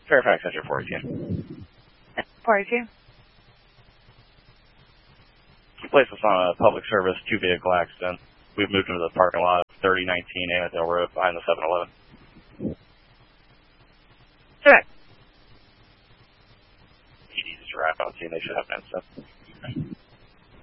Fairfax Center 42. 42. Place us on a public service 2-vehicle accident. We've moved into the parking lot of 3019 Annandale Road behind the 7-Eleven. Correct. PD's arrived on scene. They should have an incident.